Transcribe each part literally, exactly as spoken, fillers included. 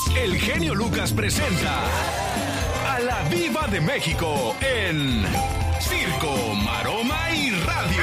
el genio Lucas presenta a la Diva de México en Circo, Maroma y Radio.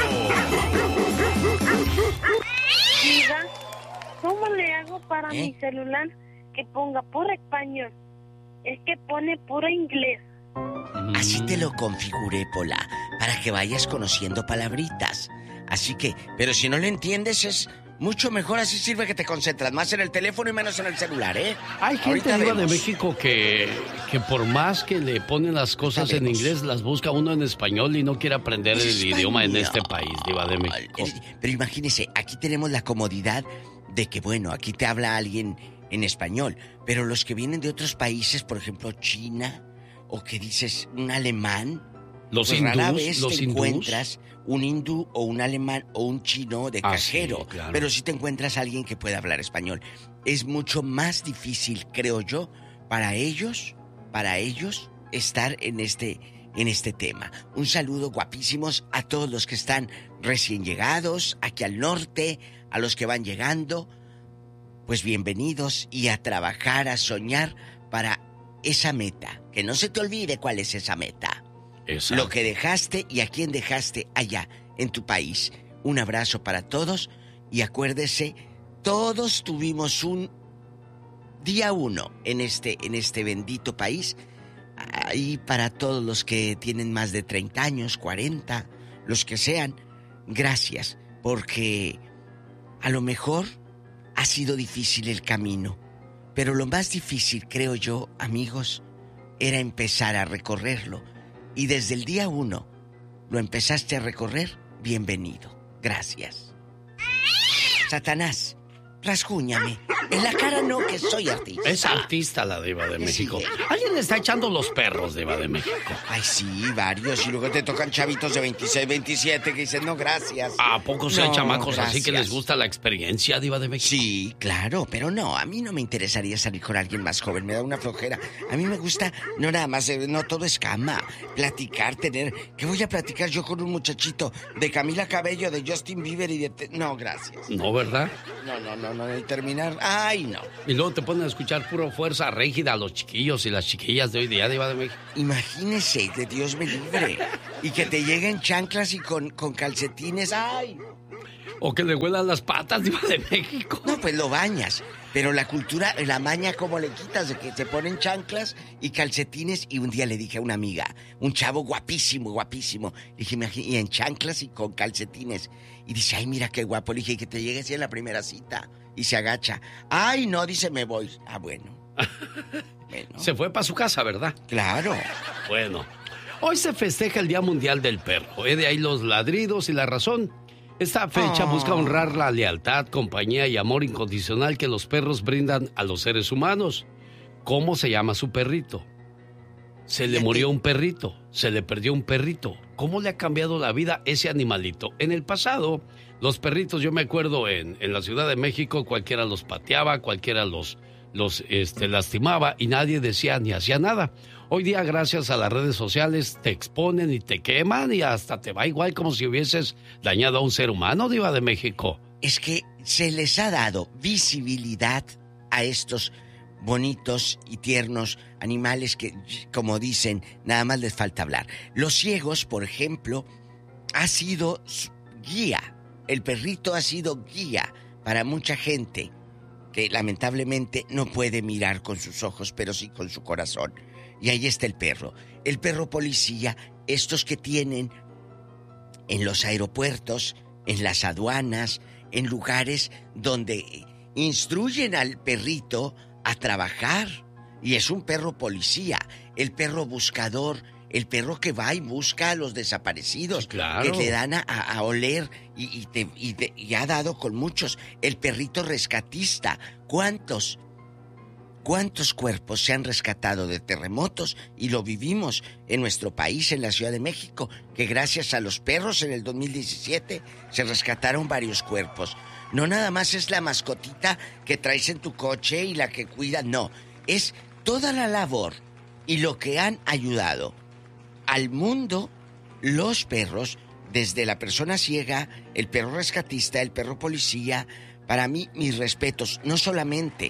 Diva, ¿cómo le hago para ¿Eh? mi celular que ponga puro español? Es que pone puro inglés. Así te lo configuré, Pola, para que vayas conociendo palabritas. Así que, pero si no le entiendes es mucho mejor, así sirve que te concentras más en el teléfono y menos en el celular, ¿eh? Hay gente, Ahorita Diva de vemos. México que, que por más que le ponen las cosas en Sabemos. inglés, las busca uno en español y no quiere aprender el Español. idioma en este país, Diva de México. Pero imagínese, aquí tenemos la comodidad de que, bueno, aquí te habla alguien en español, pero los que vienen de otros países, por ejemplo, China, o que dices un alemán, Los pues rara hindús, vez los te hindús. encuentras un hindú o un alemán o un chino de Ah, cajero, sí, claro. pero si te encuentras a alguien que pueda hablar español. Es mucho más difícil, creo yo, para ellos, para ellos estar en este en este tema. Un saludo guapísimos a todos los que están recién llegados aquí al norte, a los que van llegando. Pues bienvenidos y a trabajar, a soñar para esa meta. Que no se te olvide cuál es esa meta. Exacto. Lo que dejaste y a quién dejaste allá en tu país. Un abrazo para todos y acuérdese, todos tuvimos un día uno en este, en este bendito país. Ahí para todos los que tienen más de treinta años, cuarenta, los que sean, gracias, porque a lo mejor ha sido difícil el camino, pero lo más difícil, creo yo, amigos, era empezar a recorrerlo. Y desde el día uno lo empezaste a recorrer, bienvenido. Gracias. Satanás, rasguñame. En la cara no, que soy artista. Es artista la Diva de México. Sí. Alguien le está echando los perros, Diva de México. Ay, sí, varios. Y luego te tocan chavitos de veintiséis, veintisiete que dicen, no, gracias. ¿A poco se hay No, chamacos así que gracias. les gusta la experiencia, Diva de México? Sí, claro, pero no, a mí no me interesaría salir con alguien más joven, me da una flojera. A mí me gusta, no nada más, eh, no todo es cama, platicar, tener... ¿Qué voy a platicar yo con un muchachito de Camila Cabello, de Justin Bieber y de... te- No, gracias. No, ¿verdad? No, no, no, no, y terminar... Ay, no. Y luego te ponen a escuchar puro fuerza rígida a los chiquillos y las chiquillas de hoy día, Diva de México. Imagínese, de Dios me libre. Y que te lleguen chanclas y con, con calcetines, ay. O que le huelan las patas, Diva de México. No, pues lo bañas. Pero la cultura, la maña, ¿cómo le quitas? De que te ponen chanclas y calcetines. Y un día le dije a una amiga, un chavo guapísimo, guapísimo. Le dije, imagi- y en chanclas y con calcetines. Y dice, ay, mira qué guapo. Le dije, que te llegue así en la primera cita. Y se agacha. Ay, no, dice, me voy. Ah, bueno. Bueno. Se fue para su casa, ¿verdad? Claro. Bueno, hoy se festeja el Día Mundial del Perro. ¿eh? De ahí los ladridos y la razón. Esta fecha Oh. busca honrar la lealtad, compañía y amor incondicional que los perros brindan a los seres humanos. ¿Cómo se llama su perrito? Se le murió un perrito, se le perdió un perrito. ¿Cómo le ha cambiado la vida ese animalito? En el pasado, los perritos, yo me acuerdo en, en la Ciudad de México, cualquiera los pateaba, cualquiera los, los este, lastimaba y nadie decía ni hacía nada. Hoy día, gracias a las redes sociales, te exponen y te queman y hasta te va igual como si hubieses dañado a un ser humano, Diva de México. Es que se les ha dado visibilidad a estos bonitos y tiernos animales que, como dicen, nada más les falta hablar. Los ciegos, por ejemplo, ha sido guía. El perrito ha sido guía para mucha gente que lamentablemente no puede mirar con sus ojos, pero sí con su corazón. Y ahí está el perro. El perro policía, estos que tienen en los aeropuertos, en las aduanas, en lugares donde instruyen al perrito a trabajar. Y es un perro policía, el perro buscador, el perro que va y busca a los desaparecidos, Sí, claro. que le dan a, a oler y, y, te- y te- y ha dado con muchos. El perrito rescatista, ¿cuántos? ¿Cuántos cuerpos se han rescatado de terremotos? Y lo vivimos en nuestro país, en la Ciudad de México, que gracias a los perros en el dos mil diecisiete se rescataron varios cuerpos. No nada más es la mascotita que traes en tu coche y la que cuida, no. Es toda la labor y lo que han ayudado al mundo los perros, desde la persona ciega, el perro rescatista, el perro policía. Para mí, mis respetos, no solamente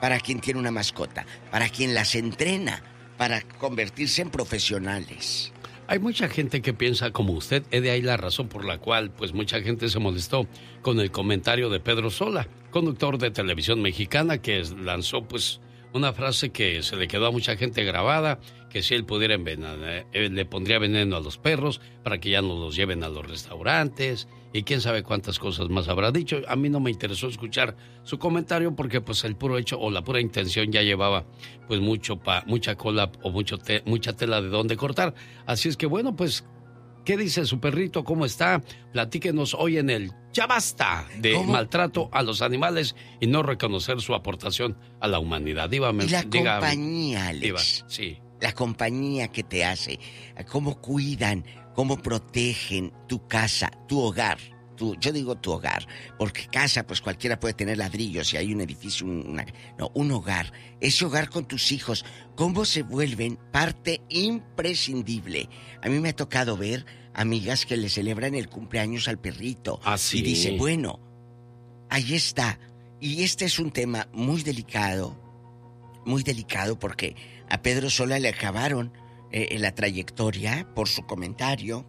para quien tiene una mascota, para quien las entrena, para convertirse en profesionales. Hay mucha gente que piensa como usted, es de ahí la razón por la cual pues mucha gente se molestó con el comentario de Pedro Sola, conductor de televisión mexicana, que lanzó pues una frase que se le quedó a mucha gente grabada, que si él pudiera envenenar, eh, le pondría veneno a los perros para que ya no los lleven a los restaurantes y quién sabe cuántas cosas más habrá dicho. A mí no me interesó escuchar su comentario porque pues el puro hecho o la pura intención ya llevaba pues mucho pa, mucha cola o mucho te, mucha tela de dónde cortar. Así es que bueno, pues ¿qué dice su perrito? ¿Cómo está? Platíquenos hoy en el Ya Basta de ¿Cómo? Maltrato a los animales y no reconocer su aportación a la humanidad. Dígame, y la diga, compañía, Alex. Diva, sí. La compañía que te hace, cómo cuidan, cómo protegen tu casa, tu hogar. Tu, yo digo tu hogar, porque casa, pues cualquiera puede tener ladrillos, si hay un edificio, una, no, un hogar. Ese hogar con tus hijos, cómo se vuelven parte imprescindible. A mí me ha tocado ver amigas que le celebran el cumpleaños al perrito. Ah, sí. Y dice, bueno, ahí está. Y este es un tema muy delicado, muy delicado porque a Pedro Sola le acabaron eh, en la trayectoria por su comentario.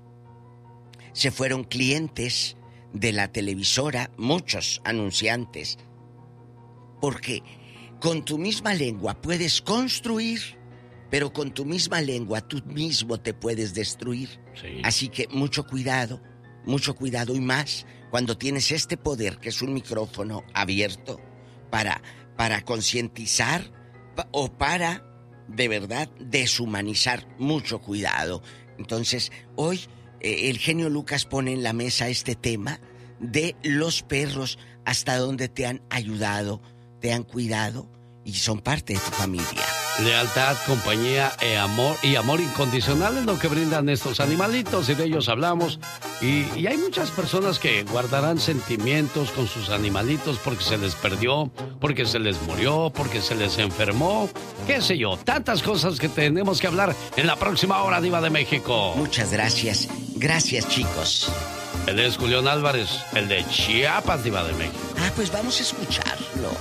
Se fueron clientes de la televisora, muchos anunciantes, porque con tu misma lengua puedes construir, pero con tu misma lengua tú mismo te puedes destruir. Sí. Así que mucho cuidado, mucho cuidado y más cuando tienes este poder que es un micrófono abierto para, para concientizar o para, de verdad, deshumanizar. Mucho cuidado. Entonces, hoy eh, el genio Lucas pone en la mesa este tema de los perros, hasta donde te han ayudado, te han cuidado y son parte de tu familia. Lealtad, compañía e amor y amor incondicional es lo que brindan estos animalitos y de ellos hablamos. Y, y hay muchas personas que guardarán sentimientos con sus animalitos porque se les perdió, porque se les murió, porque se les enfermó, qué sé yo, tantas cosas que tenemos que hablar en la próxima hora, Diva de México. Muchas gracias, gracias chicos. Él es Julián Álvarez, el de Chiapas, Diva de México. Ah, pues vamos a escucharlo.